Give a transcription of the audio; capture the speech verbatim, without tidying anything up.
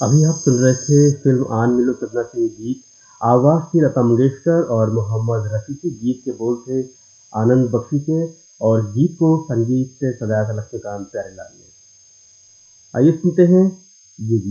अभी आप सुन रहे थे फ़िल्म आन मिलो सजना से ये गीत। आवाज़ थी लता मंगेशकर और मोहम्मद रफ़ी की। गीत के बोल थे आनंद बख्शी के और गीत को संगीत से सजाया था लक्ष्मीकांत प्यारेलाल ने। आइए सुनते हैं ये गीत।